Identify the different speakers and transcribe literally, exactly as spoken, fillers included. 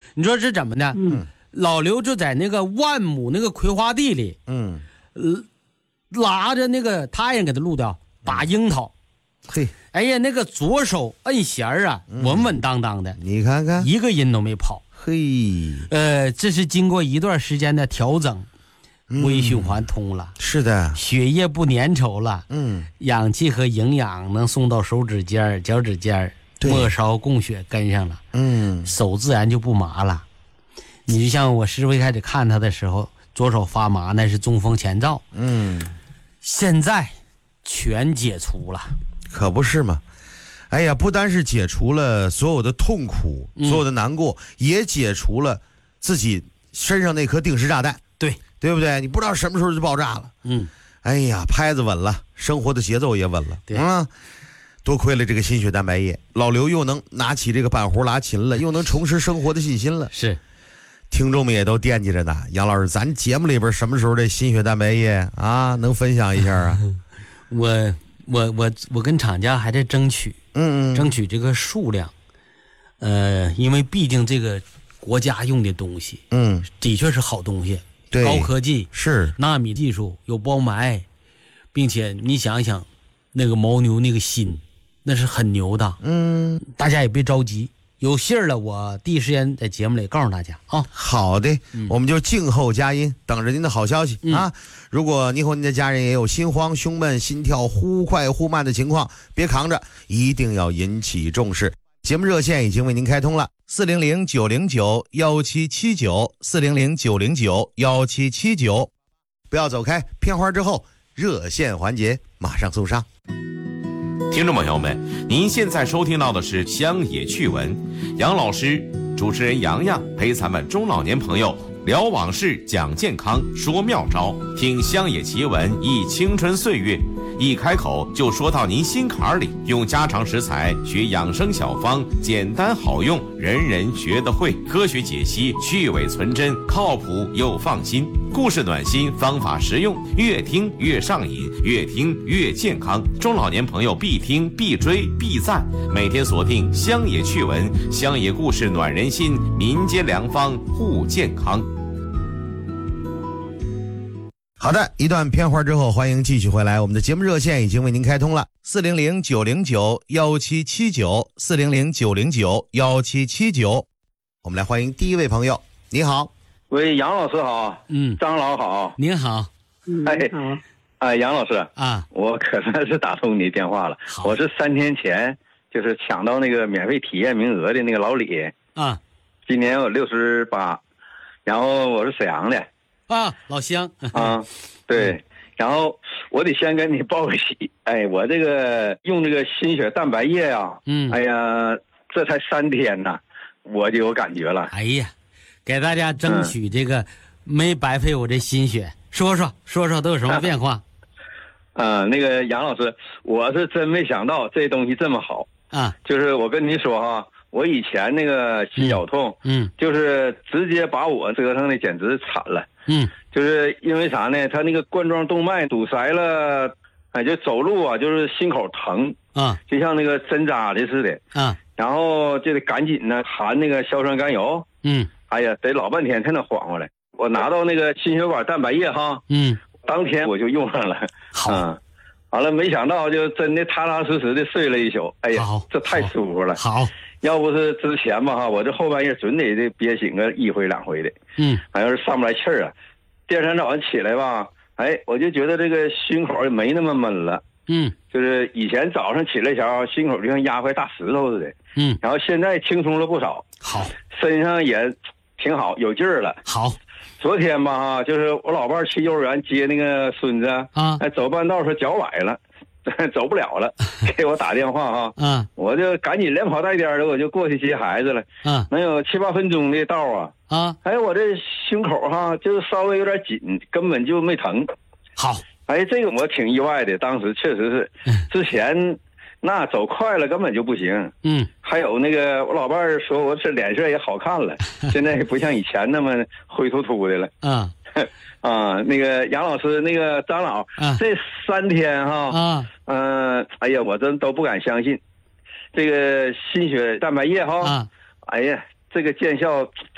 Speaker 1: 你说是怎么呢？
Speaker 2: 嗯，
Speaker 1: 老刘就在那个万亩那个葵花地里，
Speaker 2: 嗯，
Speaker 1: 呃，拉着那个他人给他录的把樱桃，
Speaker 2: 嘿，
Speaker 1: 哎呀，那个左手摁弦儿啊，稳稳当当的，
Speaker 2: 你看看，
Speaker 1: 一个音都没跑。
Speaker 2: 嘿，
Speaker 1: 呃，这是经过一段时间的调整，
Speaker 2: 嗯
Speaker 1: 微循环通了，
Speaker 2: 是的，
Speaker 1: 血液不粘稠了，
Speaker 2: 嗯，
Speaker 1: 氧气和营养能送到手指尖儿、脚趾尖儿，
Speaker 2: 对
Speaker 1: 末梢供血跟上了，
Speaker 2: 嗯，
Speaker 1: 手自然就不麻了。你就像我师傅一开始看他的时候，左手发麻，那是中风前兆，
Speaker 2: 嗯，
Speaker 1: 现在全解除了。
Speaker 2: 可不是嘛。哎呀，不单是解除了所有的痛苦、
Speaker 1: 嗯
Speaker 2: 所有的难过，也解除了自己身上那颗定时炸弹，
Speaker 1: 对，
Speaker 2: 对不对？你不知道什么时候就爆炸了。
Speaker 1: 嗯，
Speaker 2: 哎呀，拍子稳了，生活的节奏也稳了。
Speaker 1: 对
Speaker 2: 啊，多亏了这个心血蛋白液，老刘又能拿起这个板胡拉琴了，又能重拾生活的信心了。
Speaker 1: 是。
Speaker 2: 听众们也都惦记着呢。杨老师，咱节目里边什么时候这心血蛋白液啊，能分享一下啊？
Speaker 1: 我我我我跟厂家还在争取，
Speaker 2: 嗯嗯，
Speaker 1: 争取这个数量。呃，因为毕竟这个国家用的东西，
Speaker 2: 嗯，
Speaker 1: 的确是好东西，
Speaker 2: 对，
Speaker 1: 高科技，
Speaker 2: 是
Speaker 1: 纳米技术，有包埋，并且你想想，那个牦牛那个心，那是很牛的。
Speaker 2: 嗯，
Speaker 1: 大家也别着急。有信儿了，我第一时间在节目里告诉大家啊。
Speaker 2: 好的，
Speaker 1: 嗯、
Speaker 2: 我们就静候佳音，等着您的好消息、
Speaker 1: 嗯、
Speaker 2: 啊！如果您和您的家人也有心慌、胸闷、心跳忽快忽慢的情况，别扛着，一定要引起重视。节目热线已经为您开通了，四零零九零九幺七七九，四零零九零九幺七七九。不要走开，片花之后，热线环节马上送上。
Speaker 3: 听众朋友们，您现在收听到的是乡野趣闻，杨老师、主持人洋洋陪咱们中老年朋友聊往事、讲健康、说妙招，听乡野奇闻忆青春岁月，一开口就说到您心坎里，用家常食材学养生小方，简单好用，人人学得会，科学解析，去伪存真，靠谱又放心，故事暖心，方法实用，越听越上瘾，越听越健康。中老年朋友必听必追必赞，每天锁定乡野趣闻，乡野故事暖人心，民间良方护健康。
Speaker 2: 好的，一段片花之后，欢迎继续回来。我们的节目热线已经为您开通了，四零零九零九幺七七九，四零零九零九幺七七九。我们来欢迎第一位朋友，你好。
Speaker 4: 喂，杨老师好。
Speaker 1: 嗯，
Speaker 4: 张老好。
Speaker 1: 您好。
Speaker 4: 哎，哎，杨老师
Speaker 1: 啊，
Speaker 4: 我可算是打通你电话了。我是三天前就是抢到那个免费体验名额的那个老李
Speaker 1: 啊，
Speaker 4: 今年我六十八，然后我是沈阳的。
Speaker 1: 啊，老乡
Speaker 4: 啊，对，然后我得先跟你报个喜，哎，我这个用这个心血蛋白液啊，
Speaker 1: 嗯，
Speaker 4: 哎呀，这才三天呢，我就有感觉了。
Speaker 1: 哎呀，给大家争取这个、嗯、没白费我这心血，说说说说都有什么变化？
Speaker 4: 啊，那个杨老师，我是真没想到这东西这么好
Speaker 1: 啊！
Speaker 4: 就是我跟你说哈。我以前那个心绞痛，
Speaker 1: 嗯，
Speaker 4: 就是直接把我折腾的简直惨了，
Speaker 1: 嗯，
Speaker 4: 就是因为啥呢？他那个冠状动脉堵塞了，哎，就走路啊，就是心口疼
Speaker 1: 啊，
Speaker 4: 就像那个针扎的似的
Speaker 1: 啊，
Speaker 4: 然后就得赶紧呢含那个硝酸甘油，
Speaker 1: 嗯，
Speaker 4: 哎呀，得老半天才能缓过来。我拿到那个心血管蛋白液哈，
Speaker 1: 嗯，
Speaker 4: 当天我就用上了，
Speaker 1: 好。
Speaker 4: 嗯完了，没想到就真的踏踏实实的睡了一宿，哎呀，这太舒服了。
Speaker 1: 好，
Speaker 4: 要不是之前吧哈，我这后半夜准得这憋醒个一回两回的，
Speaker 1: 嗯，
Speaker 4: 好像是上不来气儿啊。第二天早上起来吧，哎，我就觉得这个心口也没那么闷了，
Speaker 1: 嗯，
Speaker 4: 就是以前早上起来前心口就像压块大石头似的，
Speaker 1: 嗯，
Speaker 4: 然后现在轻松了不少，
Speaker 1: 好，
Speaker 4: 身上也挺好，有劲儿了，
Speaker 1: 好。
Speaker 4: 昨天吧哈，就是我老伴儿去幼儿园接那个孙子
Speaker 1: 啊，
Speaker 4: 哎，走半道说脚崴了，走不了了，给我打电话哈，
Speaker 1: 嗯，
Speaker 4: 我就赶紧连跑带颠的，我就过去接孩子了，
Speaker 1: 嗯，
Speaker 4: 能有七八分钟的道啊，
Speaker 1: 啊，
Speaker 4: 哎，我这胸口哈就是稍微有点紧，根本就没疼，
Speaker 1: 好，
Speaker 4: 哎，这个我挺意外的，当时确实是，之前那走快了根本就不行，
Speaker 1: 嗯，
Speaker 4: 还有那个我老伴儿说我这脸色也好看了，现在不像以前那么灰秃秃的了，
Speaker 1: 嗯。
Speaker 4: 啊，那个杨老师，那个张老，
Speaker 1: 啊、
Speaker 4: 这三天哈，
Speaker 1: 啊，
Speaker 4: 嗯、呃，哎呀，我真都不敢相信，这个心血蛋白液哈，
Speaker 1: 啊，
Speaker 4: 哎呀，这个见效